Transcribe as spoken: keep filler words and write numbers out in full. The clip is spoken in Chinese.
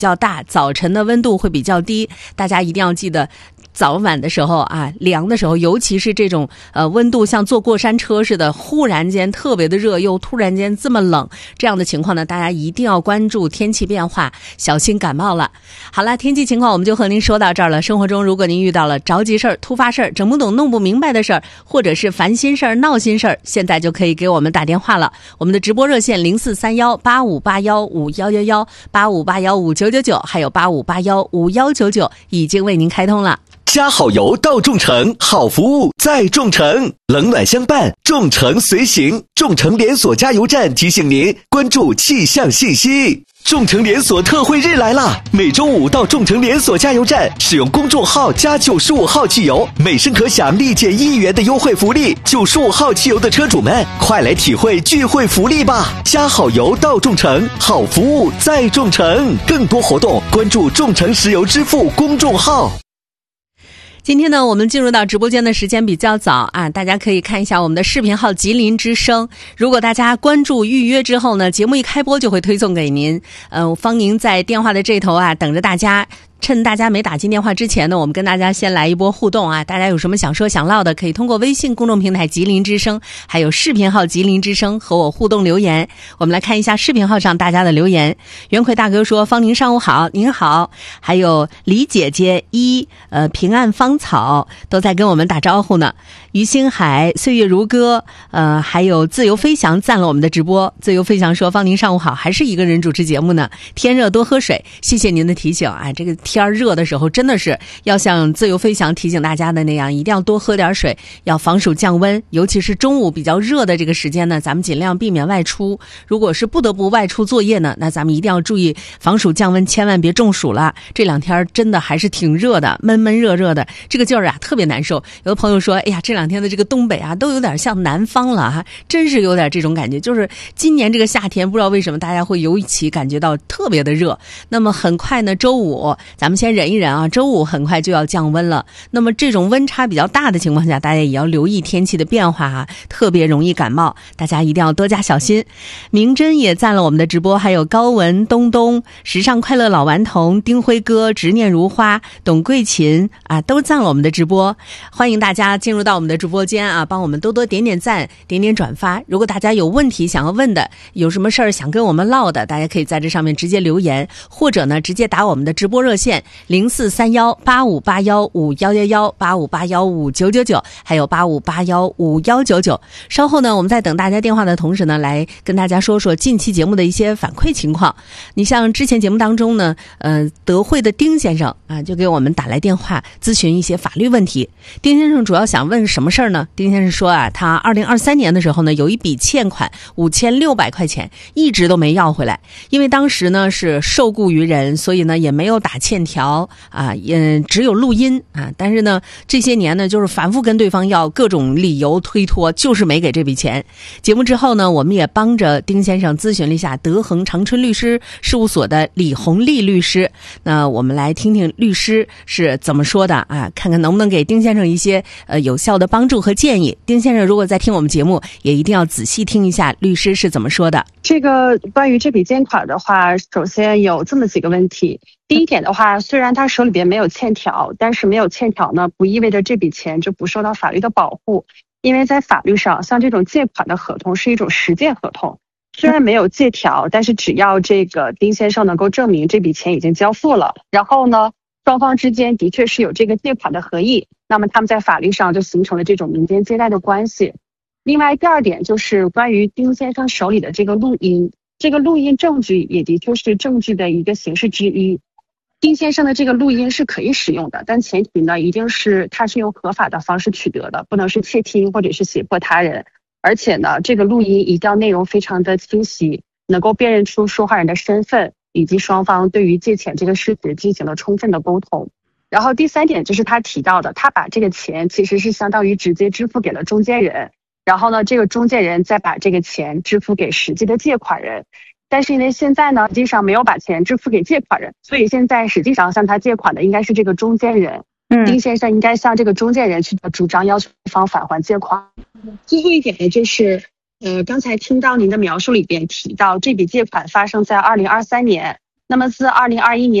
较大，早晨的温度会比较低，大家一定要记得早晚的时候啊，凉的时候，尤其是这种呃温度像坐过山车似的，忽然间特别的热，又突然间这么冷，这样的情况呢，大家一定要关注天气变化，小心感冒了。好了，天气情况我们就和您说到这儿了。生活中如果您遇到了着急事儿、突发事儿、整不懂、弄不明白的事儿，或者是烦心事儿、闹心事儿，现在就可以给我们打电话了。我们的直播热线零四三幺八五八幺五幺幺幺、八五八幺五九九九，还有八五八幺五幺九九已经为您开通了。 加好油到众诚，好服务在众诚，冷暖相伴，众诚随行。众诚连锁加油站提醒您关注气象信息。众诚连锁特惠日来啦！每周五到众诚连锁加油站，使用公众号加九十五号汽油，每升可享立减一元的优惠福利。九十五号汽油的车主们，快来体会聚会福利吧！加好油到众诚，好服务在众诚。更多活动关注众诚石油支付公众号。 今天呢，我们进入到直播间的时间比较早啊，大家可以看一下我们的视频号吉林之声。如果大家关注预约之后呢，节目一开播就会推送给您。呃，方宁在电话的这头啊，等着大家。趁大家没打进电话之前呢，我们跟大家先来一波互动啊！大家有什么想说想唠的，可以通过微信公众平台吉林之声，还有视频号吉林之声和我互动留言。我们来看一下视频号上大家的留言。袁奎大哥说：“方宁上午好，您好。”还有李姐姐一呃平安芳草都在跟我们打招呼呢。于星海、岁月如歌，呃，还有自由飞翔赞了我们的直播。自由飞翔说：“方宁上午好，还是一个人主持节目呢。天热多喝水，谢谢您的提醒啊！这个天热的时候，真的是要像自由飞翔提醒大家的那样，一定要多喝点水，要防暑降温。尤其是中午比较热的这个时间呢，咱们尽量避免外出。如果是不得不外出作业呢，那咱们一定要注意防暑降温，千万别中暑了。这两天真的还是挺热的，闷闷热热的，这个劲儿啊特别难受。有的朋友说，哎呀，这两天的这个东北啊，都有点像南方了哈，真是有点这种感觉。就是今年这个夏天，不知道为什么大家会尤其感觉到特别的热。那么很快呢，周五咱们先忍一忍啊，周五很快就要降温了。那么这种温差比较大的情况下，大家也要留意天气的变化啊，特别容易感冒，大家一定要多加小心。明真也赞了我们的直播，还有高文、东东、时尚快乐老顽童、丁辉哥、执念如花、董桂琴啊，都赞了我们的直播。欢迎大家进入到我们的直播间啊，帮我们多多点点赞，点点转发。如果大家有问题想要问的，有什么事儿想跟我们唠的，大家可以在这上面直接留言，或者呢直接打我们的直播热线零四三幺八五八幺五幺幺幺、八五八幺五九九九，还有八五八幺五幺九九。稍后呢，我们在等大家电话的同时呢，来跟大家说说近期节目的一些反馈情况。你像之前节目当中呢，呃，德惠的丁先生啊，就给我们打来电话咨询一些法律问题。丁先生主要想问什么事儿呢？丁先生说啊，他二零二三年的时候呢，有一笔欠款五千六百块钱，一直都没要回来，因为当时呢是受雇于人，所以呢也没有打欠条啊，也只有录音啊。但是呢，这些年呢，就是反复跟对方要各种理由推脱，就是没给这笔钱。节目之后呢，我们也帮着丁先生咨询了一下德恒长春律师事务所的李红丽律师。那我们来听听律师是怎么说的啊，看看能不能给丁先生一些呃有效的帮助和建议。丁先生如果在听我们节目，也一定要仔细听一下律师是怎么说的。 这个关于这笔欠款的话，首先有这么几个问题。第一点的话，虽然他手里边没有欠条，但是没有欠条呢，不意味着这笔钱就不受到法律的保护。因为在法律上，像这种借款的合同是一种实践合同，虽然没有借条，但是只要这个丁先生能够证明这笔钱已经交付了，然后呢，双方之间的确是有这个借款的合意，那么他们在法律上就形成了这种民间借贷的关系。另外第二点就是关于丁先生手里的这个录音，这个录音证据也的确是证据的一个形式之一。丁先生的这个录音是可以使用的，但前提呢，一定是他是用合法的方式取得的，不能是窃听或者是胁迫他人。而且呢，这个录音一定要内容非常的清晰，能够辨认出说话人的身份，以及双方对于借钱这个事实进行了充分的沟通。然后第三点就是他提到的，他把这个钱其实是相当于直接支付给了中间人，然后呢，这个中介人再把这个钱支付给实际的借款人。但是因为现在呢，实际上没有把钱支付给借款人，所以现在实际上向他借款的应该是这个中间人。嗯，丁先生应该向这个中间人去主张要求对方返还借款。最后一点呢，就是呃，刚才听到您的描述里边提到这笔借款发生在二零二三年， 那么自二零二一年